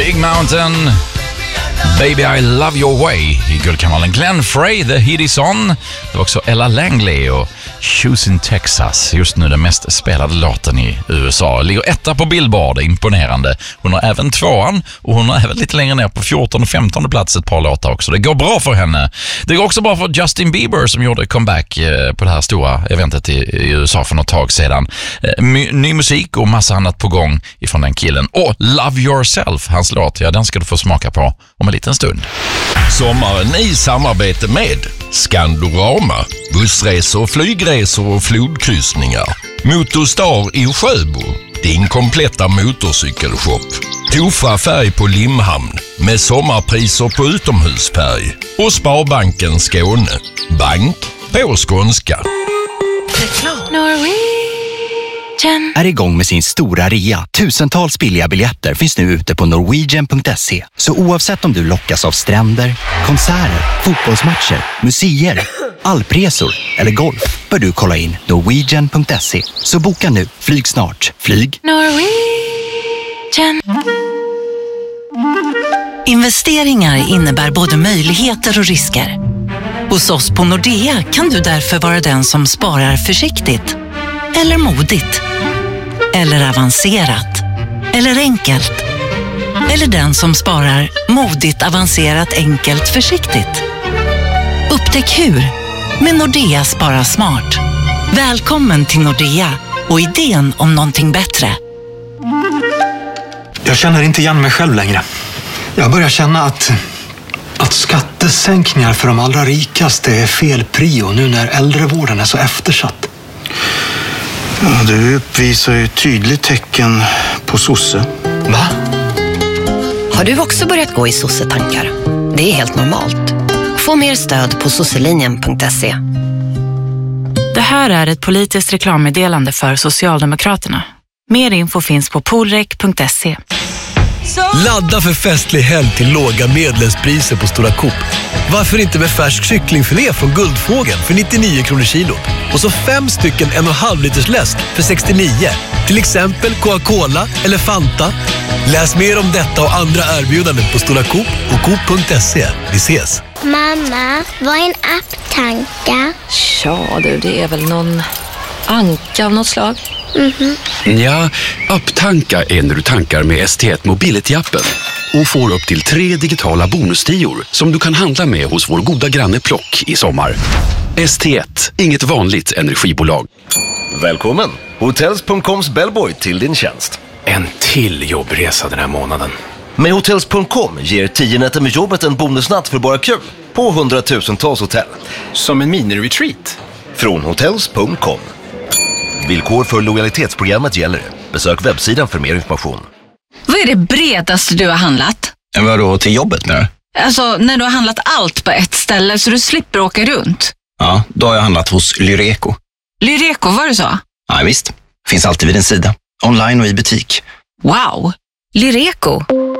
Big Mountain, Baby I Love Your Way i guldkanalen. Glenn Frey, The Heat Is On. Det var också Ella Langley och Shoes in Texas. Just nu den mest spelade låten i USA. Ligger etta på Billboard, imponerande. Hon har även tvåan och hon har även lite längre ner på 14 och 15 plats ett par låtar också. Det går bra för henne. Det går också bra för Justin Bieber som gjorde comeback på det här stora eventet i USA för något tag sedan. Ny musik och massa annat på gång ifrån den killen. Och Love Yourself, hans låt, ja, den ska du få smaka på om en liten stund. Sommaren i samarbete med Skandorama, bussresor, flygresor och flodkryssningar. Motorstar i Sjöbo, din kompletta motorcykelshop. Tofa färg på Limhamn med sommarpriser på utomhusfärg. Och Sparbanken Skåne, bank på skånska. Är igång med sin stora rea. Tusentals billiga biljetter finns nu ute på norwegian.se. Så oavsett om du lockas av stränder, konserter, fotbollsmatcher, museer, alpresor eller golf, bör du kolla in norwegian.se. Så boka nu, flyg snart. Flyg Norwegian. Investeringar innebär både möjligheter och risker. Hos oss på Nordea kan du därför vara den som sparar försiktigt eller modigt, eller avancerat, eller enkelt, eller den som sparar modigt, avancerat, enkelt, försiktigt. Upptäck hur med Nordea Spara Smart. Välkommen till Nordea och idén om någonting bättre. Jag känner inte igen mig själv längre. Jag börjar känna att skattesänkningar för de allra rikaste är fel prio nu när äldrevården är så eftersatt. Ja, du uppvisar ju tydligt tecken på sosse. Va? Har du också börjat gå i sossetankar? Det är helt normalt. Få mer stöd på sosselinjen.se. Det här är ett politiskt reklammeddelande för Socialdemokraterna. Mer info finns på polrek.se. Ladda för festlig helg till låga medlemspriser på Stora Coop. Varför inte med färsk kycklingfilé från Guldfågeln för 99 kronor kilo? Och så 5 stycken 1,5 liters läsk för 69. Till exempel Coca-Cola eller Fanta. Läs mer om detta och andra erbjudanden på Stora Coop och coop.se. Vi ses! Mamma, vad är en apptanka? Ja du, det är väl någon anka av något slag. Ja, apptanka är när du tankar med ST1 Mobility-appen och får upp till 3 digitala bonustior som du kan handla med hos vår goda granne Plock i sommar. ST1, inget vanligt energibolag. Välkommen! Hotels.coms bellboy till din tjänst. En till jobbresa den här månaden. Med Hotels.com ger 10 nätter med jobbet en bonusnatt för bara kul på 100,000-tals hotell. Som en mini-retreat. Från Hotels.com. Villkor för lojalitetsprogrammet gäller. Besök webbsidan för mer information. Vad är det bredaste du har handlat? Vadå, till jobbet nu? Alltså, när du har handlat allt på ett ställe så du slipper åka runt. Ja, då har jag handlat hos Lyreco. Lyreco, var det så? Ja, visst. Finns alltid vid din sida. Online och i butik. Wow! Lyreco,